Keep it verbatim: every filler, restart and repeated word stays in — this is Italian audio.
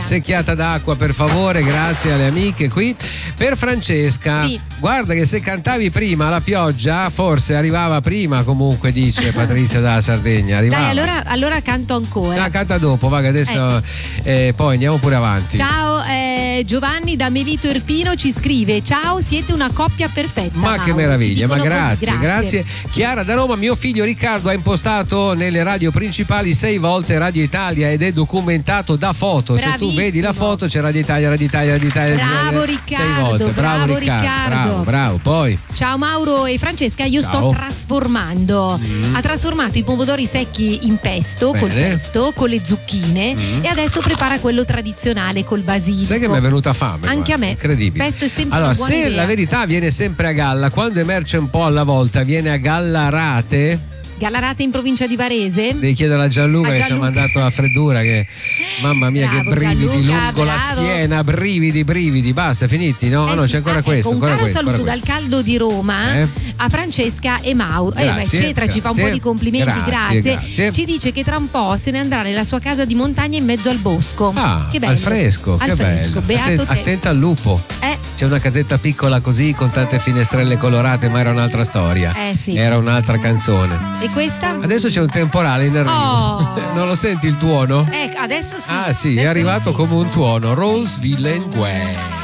secchiata d'acqua per favore, grazie alle amiche qui. Per Francesca, sì. guarda che se cantavi prima la pioggia forse arrivava prima, comunque dice Patrizia dalla Sardegna. Arrivava. Dai, allora, allora canto ancora. La canta dopo, va che adesso eh. Eh, poi andiamo pure avanti. Ciao, eh, Giovanni da Melito Irpino ci scrive: ciao, siete una coppia perfetta. Ma Mauro. che meraviglia, ma grazie, così, grazie, grazie. Chiara da Roma, mio figlio Riccardo ha impostato nelle radio principali sei volte Radio Italia ed è documentato da foto. Bravissimo. Se tu vedi la foto c'è Radio Italia, Radio Italia, Radio Italia. Bravo sei Riccardo, volte. Bravo, bravo Riccardo, Riccardo. bravo, bravo. Poi ciao Mauro e Francesca, io Ciao. sto trasformando. Mm. Ha trasformato i pomodori secchi in pesto, Bene. col pesto, con le zucchine mm. e adesso prepara quello tradizionale col basilico. sai che mi è venuta fame? Anche guarda, a me. Incredibile. Pesto è sempre allora, una buona se idea. la verità viene sempre a galla, quando emerge un po' alla volta, viene a Gallarate. Gallarate in provincia di Varese? Devi chiedere a Gianluca, A che ci ha Gianluca. mandato la freddura, che mamma mia, Bravo, che brividi Gianluca, lungo la bravo. schiena, brividi, brividi, basta, finiti? No, Eh no, sì. c'è ancora Ah, questo, ecco, un ancora caro questo. saluto ancora dal caldo di Roma Eh? a Francesca e Mauro. Eh, ma Grazie, eccetera, ci fa un grazie. po' di complimenti, Grazie, grazie. grazie. Ci dice che tra un po' se ne andrà nella sua casa di montagna in mezzo al bosco. Ah, che bello. al fresco, al che fresco. bello. Beato Atten- te. attenta al lupo. Eh, C'è una casetta piccola così con tante finestrelle colorate, ma era un'altra storia. Eh, sì. Era un'altra canzone. e questa? Adesso c'è un temporale in arrivo. Oh. Non lo senti il tuono? Eh, adesso sì. Ah sì, è Adesso arrivato sì. come un tuono. Roseville and Gwen.